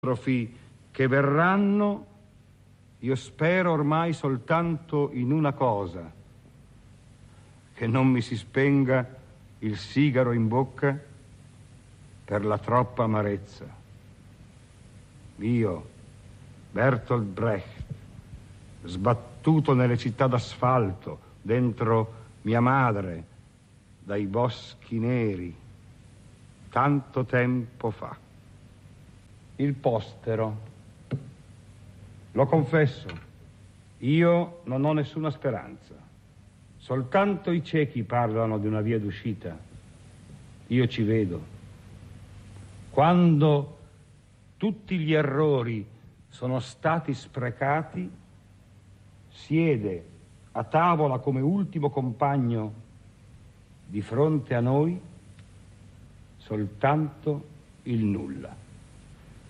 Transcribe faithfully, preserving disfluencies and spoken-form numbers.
catastrofi che verranno, io spero ormai soltanto in una cosa: che non mi si spenga il sigaro in bocca per la troppa amarezza. Io, Bertolt Brecht, sbattuto nelle città d'asfalto, dentro mia madre, dai boschi neri, tanto tempo fa. Il postero. Lo confesso, io non ho nessuna speranza. Soltanto i ciechi parlano di una via d'uscita. Io ci vedo. Quando tutti gli errori sono stati sprecati, siede a tavola come ultimo compagno di fronte a noi soltanto il nulla.